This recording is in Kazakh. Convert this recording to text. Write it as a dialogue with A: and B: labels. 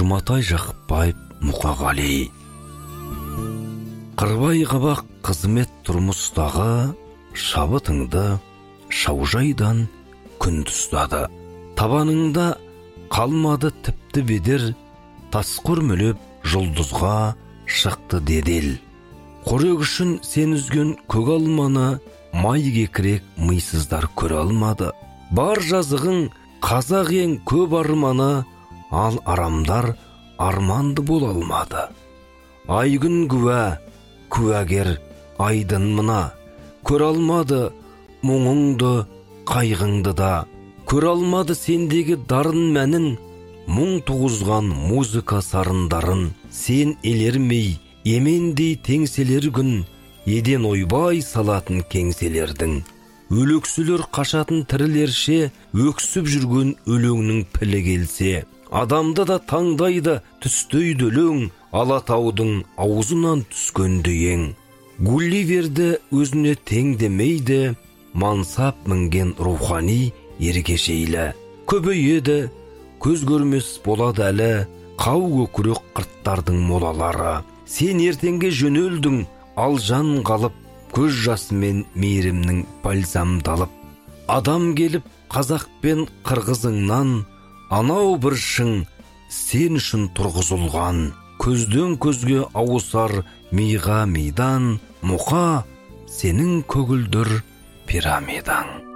A: Жұматай Жақыпбаев Мұқағали. Қырбай қабақ қызмет тұрмыстағы, шабытыңды шаужайдан күн тұстады. Табаныңда қалмады тіпті бедер, тас көрмелеп жұлдызға шықты дедел. Қорек үшін сен үзген көк алманы, май кекірек мыйсыздар көре алмады. Бар жазығың қазақ ең көп арманы, ал арамдар арманды бола алмады. Айгүн күә, күәгер айдын мына, көр алмады мұңыңды, қайғыңды да. Көр алмады сендегі дарын мәнін, мұң туғызған музыка сарындарын. Сен елермей, емендей теңселер күн, еден ойбай салатын кеңселердің. Өлексілер қашатын тірілерше, өксіп жүрген өлеңнің пілі келсе. Адамды да таңдайды түстейді өлең, Алатаудың аузынан түскенді ең. Гулливерді өзіне тең демейді, мансап мінген рухани ергешейлі. Көбейеді, көз көрмес болады әлі, қау көкірек қырттардың молалары. Сен ертеңге жөнелдің, ал жан қалып, көз жасымен мейірімнің бальзамдалып. Адам келіп қазақ пен қырғызыңнан, анау бір шың сен үшін тұрғызылған. Көзден көзге ауысар миға мидан, мұқа сенің көгілдір пирамидаң.